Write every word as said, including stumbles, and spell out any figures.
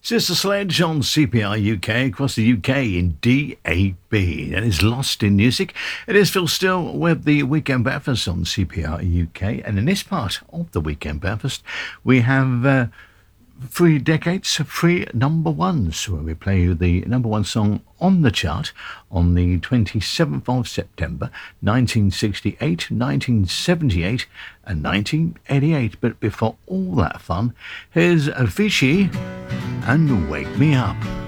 Sister Sledge on C P R U K, across the U K in D A B. That is Lost in Music. It is Phil Still with the Weekend Breakfast on C P R U K. And in this part of the Weekend Breakfast, we have uh, three decades, three number ones, where we play you the number one song on the chart on the twenty-seventh of September, nineteen sixty-eight, nineteen seventy-eight and nineteen eighty-eight. But before all that fun, here's Avicii and Wake Me Up.